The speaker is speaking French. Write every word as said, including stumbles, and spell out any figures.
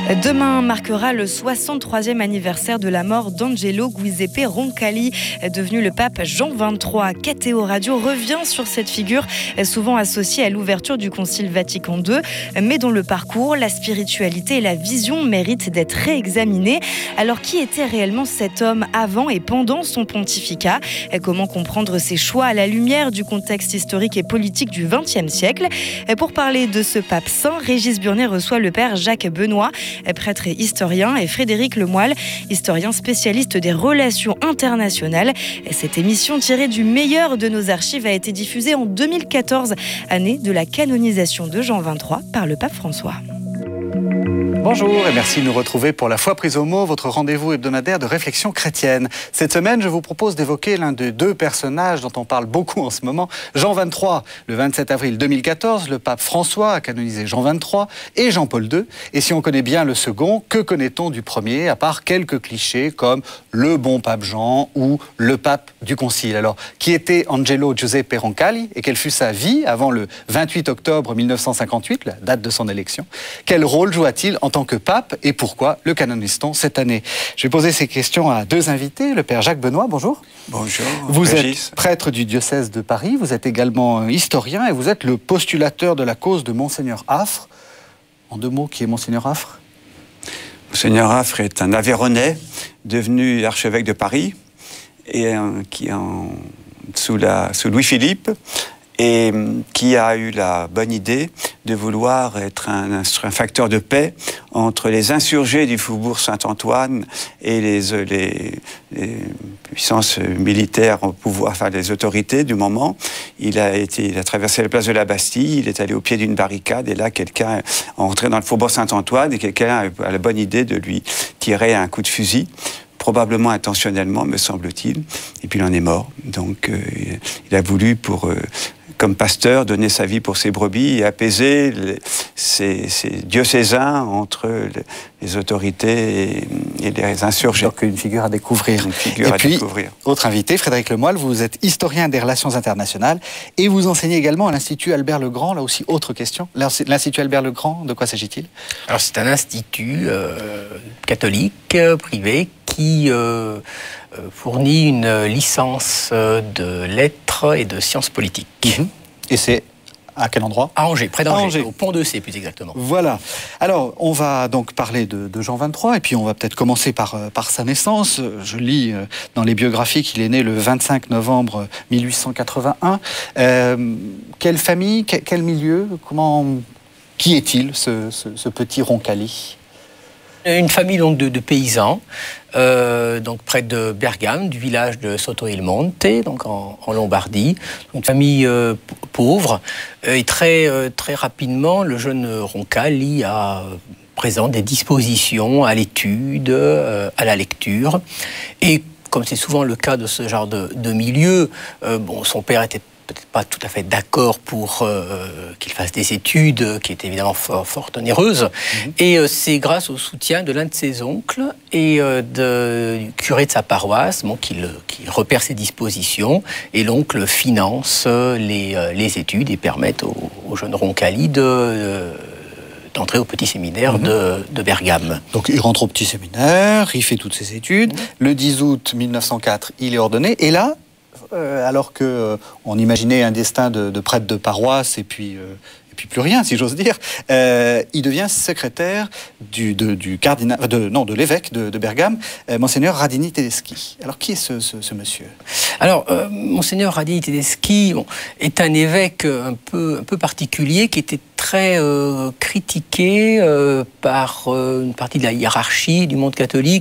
Demain marquera le soixante-troisième anniversaire de la mort d'Angelo Giuseppe Roncalli, devenu le pape Jean vingt-trois. K T O Radio revient sur cette figure, souvent associée à l'ouverture du Concile Vatican deux, mais dont le parcours, la spiritualité et la vision méritent d'être réexaminés. Alors, qui était réellement cet homme avant et pendant son pontificat ? Comment comprendre ses choix à la lumière du contexte historique et politique du vingtième siècle ? Pour parler de ce pape saint, Régis Burnet reçoit le père Jacques Benoît, prêtre et historien, et Frédéric Lemoyle, historien spécialiste des relations internationales. Cette émission tirée du meilleur de nos archives a été diffusée en deux mille quatorze, année de la canonisation de Jean vingt-trois par le pape François. Bonjour et merci de nous retrouver pour La Foi prise au mot, votre rendez-vous hebdomadaire de réflexion chrétienne. Cette semaine, je vous propose d'évoquer l'un des deux personnages dont on parle beaucoup en ce moment, Jean vingt-trois. Le vingt-sept avril deux mille quatorze, le pape François a canonisé Jean vingt-trois et Jean-Paul deux. Et si on connaît bien le second, que connaît-on du premier, à part quelques clichés comme le bon pape Jean ou le pape du Concile? Alors, qui était Angelo Giuseppe Roncalli et quelle fut sa vie avant le vingt-huit octobre mille neuf cent cinquante-huit, la date de son élection? Quel rôle joua-t-il en tant que pape et pourquoi le canonise-t-on cette année? Je vais poser ces questions à deux invités. Le père Jacques Benoît, bonjour. Bonjour. Vous Régis. êtes prêtre du diocèse de Paris, vous êtes également historien et vous êtes le postulateur de la cause de Monseigneur Affre. En deux mots, qui est Monseigneur Affre? Monseigneur Affre est un Aveyronais devenu archevêque de Paris et euh, qui en, sous, la, sous Louis-Philippe et qui a eu la bonne idée de vouloir être un, un facteur de paix entre les insurgés du faubourg Saint-Antoine et les, les, les puissances militaires au pouvoir, enfin les autorités du moment. Il a, été, il a traversé la place de la Bastille, il est allé au pied d'une barricade et là quelqu'un est entré dans le faubourg Saint-Antoine et quelqu'un a la bonne idée de lui tirer un coup de fusil. Probablement intentionnellement, me semble-t-il. Et puis il en est mort. Donc euh, il a voulu, pour, euh, comme pasteur, donner sa vie pour ses brebis et apaiser les, ses, ses diocésains entre les, les autorités et, et les insurgés. Donc une figure à découvrir. Une figure et à puis, découvrir. Autre invité, Frédéric Lemoyle, vous êtes historien des relations internationales et vous enseignez également à l'Institut Albert le Grand. Là aussi, autre question. L'Institut Albert le Grand, de quoi s'agit-il? Alors c'est un institut euh, catholique, euh, privé, qui euh, fournit une licence de lettres et de sciences politiques. Mmh. Et c'est à quel endroit? À Angers, près d'Angers, Angers. Au Pont de C plus exactement. Voilà. Alors, on va donc parler de, de Jean vingt-trois, et puis on va peut-être commencer par, par sa naissance. Je lis dans les biographies qu'il est né le vingt-cinq novembre mille huit cent quatre-vingt-un. Euh, quelle famille, quel, quel milieu, comment, qui est-il, ce, ce, ce petit Roncalli? Une famille donc de, de paysans, euh, donc près de Bergame, du village de Sotto il Monte, donc en, en Lombardie. Une famille euh, pauvre. Et très, euh, très rapidement, le jeune Roncalli a présent des dispositions à l'étude, euh, à la lecture. Et comme c'est souvent le cas de ce genre de, de milieu, euh, bon, son père était peut-être pas tout à fait d'accord pour euh, qu'il fasse des études qui étaient évidemment fort, fort onéreuses. Mmh. Et euh, c'est grâce au soutien de l'un de ses oncles et euh, de, du curé de sa paroisse bon, qu'il, qu'il repère ses dispositions. Et l'oncle finance les, euh, les études et permet au, au jeune Roncalli de... Euh, d'entrer au petit séminaire mmh. de, de Bergame. Donc il rentre au petit séminaire, il fait toutes ses études. Mmh. Le dix août mille neuf cent quatre, il est ordonné. Et là, Euh, alors qu'on euh, imaginait un destin de, de prêtre de paroisse et puis, euh, et puis plus rien, si j'ose dire, euh, il devient secrétaire du, de, du cardinal, de, non, de l'évêque de, de Bergame, euh, Monseigneur Radini Tedeschi. Alors, qui est ce, ce, ce monsieur? Alors, euh, Monseigneur Radini Tedeschi bon, est un évêque un peu, un peu particulier qui était très euh, critiqué euh, par euh, une partie de la hiérarchie du monde catholique